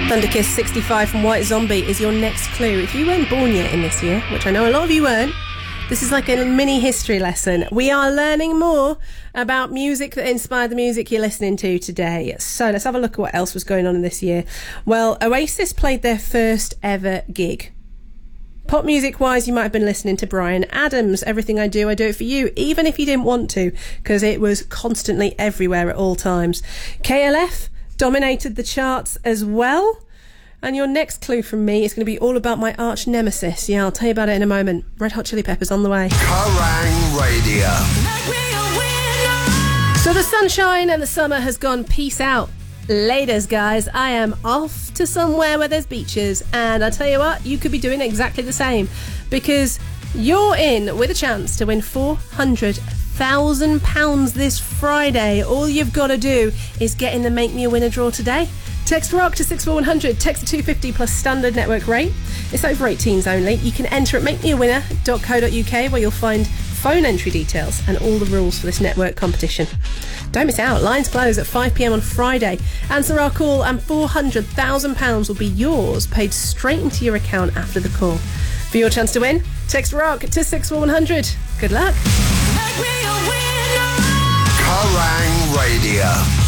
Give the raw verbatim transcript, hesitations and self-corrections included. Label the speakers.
Speaker 1: Thunderkiss sixty-five from White Zombie is your next clue. If you weren't born yet in this year, which I know a lot of you weren't, this is like a mini history lesson. We are learning more about music that inspired the music you're listening to today. So let's have a look at what else was going on in this year. Well, Oasis played their first ever gig. Pop music wise, you might have been listening to Bryan Adams. Everything I Do, I Do It For You, even if you didn't want to, because it was constantly everywhere at all times. K L F dominated the charts as well. And your next clue from me is going to be all about my arch nemesis. Yeah, I'll tell you about it in a moment. Red Hot Chili Peppers on the way.
Speaker 2: Kerrang Radio.
Speaker 1: So the sunshine and the summer has gone peace out. Laters, guys. I am off to somewhere where there's beaches, and I'll tell you what, you could be doing exactly the same, because you're in with a chance to win four hundred thousand pounds this Friday. All you've got to do is get in the Make Me a Winner draw today. Text ROCK to six four one hundred, text to two fifty plus standard network rate. It's over eighteens only. You can enter at make me a winner dot co dot uk, where you'll find phone entry details and all the rules for this network competition. Don't miss out. Lines close at five p m on Friday. Answer our call and four hundred thousand pounds will be yours, paid straight into your account after the call. For your chance to win, text ROCK to six four one hundred. Good luck.
Speaker 2: Kerrang Radio.